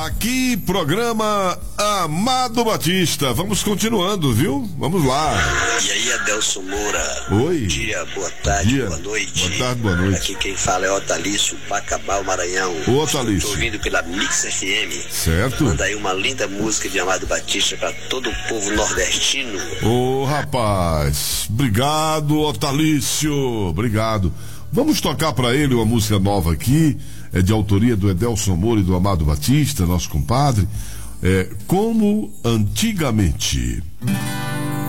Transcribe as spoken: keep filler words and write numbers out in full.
Aqui, programa Amado Batista. Vamos continuando, viu? Vamos lá. E aí, Adelson Moura. Oi. Bom dia, boa tarde, dia. boa noite. Boa tarde, boa noite. Aqui quem fala é Otalício, Bacabal, Maranhão. Ô, Otalício. Estou ouvindo pela Mix F M. Certo. Manda aí uma linda música de Amado Batista para todo o povo nordestino. Ô, rapaz. Obrigado, Otalício. Obrigado. Vamos tocar para ele uma música nova aqui. É de autoria do Edelson Moura e do Amado Batista, nosso compadre. É Como Antigamente.